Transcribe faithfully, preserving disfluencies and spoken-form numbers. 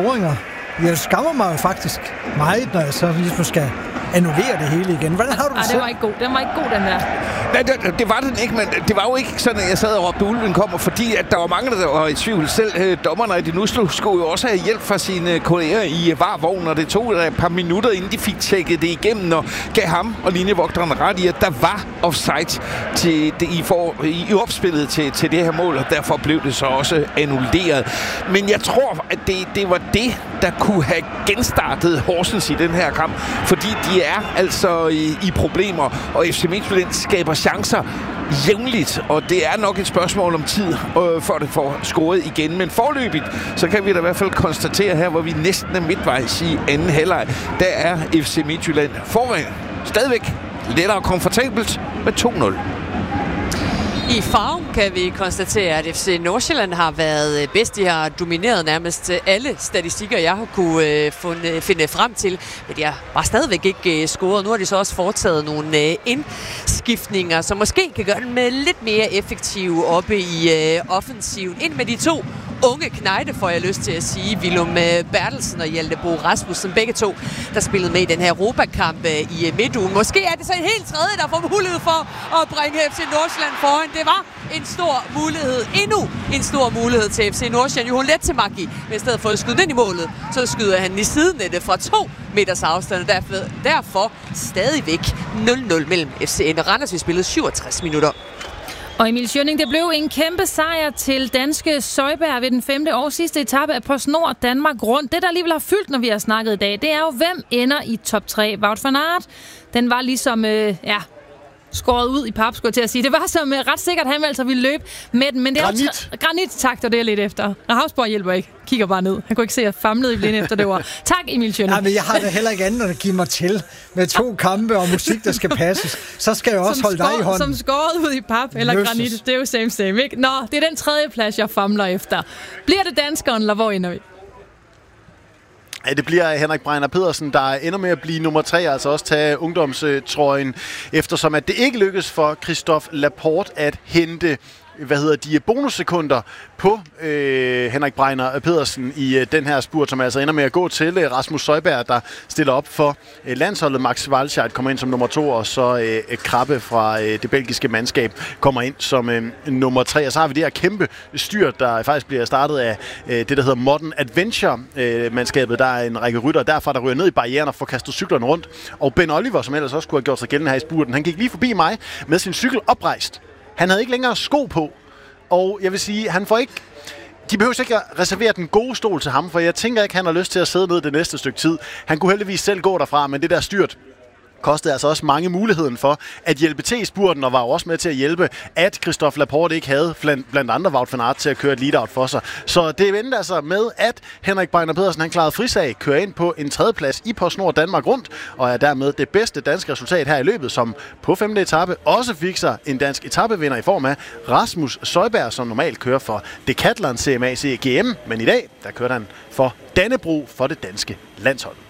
scoringer. Jeg skammer mig jo faktisk meget, når jeg så ligesom skal annullere det hele igen. Hvordan har du det Ej, selv? den var ikke god. Den var ikke god, den der. Nej, det, det var den ikke, men det var jo ikke sådan, at jeg sad og råbte, ulven kommer, fordi at der var mange, der var i tvivl. Selv øh, dommerne i det nu skulle jo også have hjælp fra sine kolleger i øh, varvognen, og det tog et par minutter, inden de fik tjekket det igennem, og gav ham og linjevogteren ret i, at der var offside til det, i, for, i, i opspillet til, til det her mål, og derfor blev det så også annulleret. Men jeg tror, at det, det var det, der kunne have genstartet Horsens i den her kamp, fordi de er altså i, i problemer, og F C Midtjylland skaber chancer jævnligt, og det er nok et spørgsmål om tid, øh, før det får scoret igen. Men forløbigt, så kan vi da i hvert fald konstatere her, hvor vi næsten er midtvejs i anden halvleg, der er F C Midtjylland foran. Stadigvæk lettere komfortabelt med to nul. I farven kan vi konstatere, at F C Nordsjælland har været bedst. De har domineret nærmest alle statistikker, jeg har kunne øh, funde, finde frem til. Men de har bare stadigvæk ikke øh, scoret. Nu har de så også foretaget nogle øh, indskiftninger, som måske kan gøre dem med lidt mere effektive oppe i øh, offensiven. Ind med de to unge knejte, får jeg lyst til at sige. Willum Bertelsen og Hjalte Bo Rasmussen, begge to, der spillede med i den her Europakamp i midtugen. Måske er det så en helt tredje, der får mulighed for at bringe F C Nordsjælland foran. Det var en stor mulighed, endnu en stor mulighed til F C Nordsjælland. Johan Lettmaki, men i stedet for at skyde den i målet, så skyder han i sidenettet fra to meters afstand, og derfor, derfor stadigvæk nul nul mellem F C og Randers. Vi spillede syvogtres minutter. Og Emil Schønning, det blev en kæmpe sejr til danske Søjberg ved den femte og sidste etape af PostNord Danmark Rundt. Det, der alligevel har fyldt, når vi har snakket i dag, det er jo, hvem ender i top tre. Wout van Aert, den var ligesom, øh, ja, skåret ud i pap, skulle jeg til at sige. Det var som øh, ret sikkert, han altså ville løbe med den. Men det er Granit. Jo granit, tak, det er lidt efter. Ravsborg hjælper ikke. Kigger bare ned. Han kunne ikke se, at jeg famlede i blinde efter det ord. Tak, Emil Schønning. Nej, men jeg har da heller ikke andet at give mig til med to kampe og musik, der skal passes. Så skal jeg også som holde skår, dig i hånden. Som skåret ud i pap eller Jesus. Granit. Det er jo same same, ikke? Nå, det er den tredje plads, jeg famler efter. Bliver det danskeren, eller hvor ender vi? Ja, det bliver Henrik Bregner Pedersen, der ender med at blive nummer tre, altså også tage ungdomstrøjen, eftersom at det ikke lykkes for Christophe Laporte at hente hvad hedder de bonussekunder på øh, Henrik Bregner Pedersen i øh, den her spurt, som altså ender med at gå til øh, Rasmus Søjberg, der stiller op for øh, landsholdet. Max Walscheid kommer ind som nummer to, og så øh, Krabbe fra øh, det belgiske mandskab kommer ind som øh, nummer tre. Og så har vi det her kæmpe styr, der faktisk bliver startet af øh, det, der hedder Modern Adventure-mandskabet. Øh, der er en række rytter derfra, der ryger ned i barrieren og får kastet cyklerne rundt. Og Ben Oliver, som ellers også kunne have gjort sig gældende her i spurten, han gik lige forbi mig med sin cykel oprejst. Han havde ikke længere sko på, og jeg vil sige, han får ikke... De behøver ikke at reservere den gode stol til ham, for jeg tænker ikke, han har lyst til at sidde ned det næste stykke tid. Han kunne heldigvis selv gå derfra, men det der styrt kostede altså også mange muligheden for at hjælpe til i spurten, og var jo også med til at hjælpe, at Christophe Laporte ikke havde blandt andre Wout van Aert til at køre et lead-out for sig. Så det endte altså med, at Henrik Bregner Pedersen, han klarede frisag, kører ind på en tredjeplads i PostNord Danmark Rundt, og er dermed det bedste danske resultat her i løbet, som på femte etape også fik sig en dansk etapevinder i form af Rasmus Søjberg, som normalt kører for Decathlon C M A C G M, men i dag, der kørte han for Dannebro for det danske landshold.